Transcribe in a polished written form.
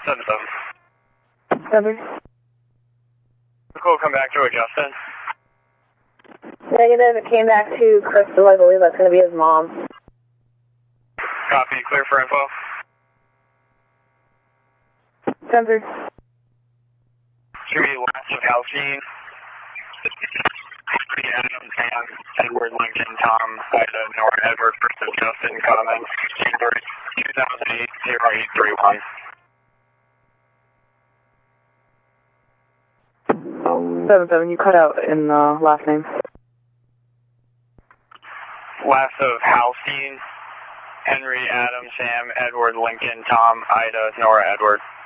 7-7. Covered. Cool, come back to it, Justin. Negative, it came back to Crystal. I believe that's going to be his mom. Copy, clear for info. Covered. Should be last of Halcyon. Adam, Sam, Edward, Lincoln, Tom, Ida, Nora, Edward, first of Justin, comments, January 2008, 0831. 7-7, you cut out in the last name. Last of Halcyon, Henry, Adam, Sam, Edward, Lincoln, Tom, Ida, Nora, Edward.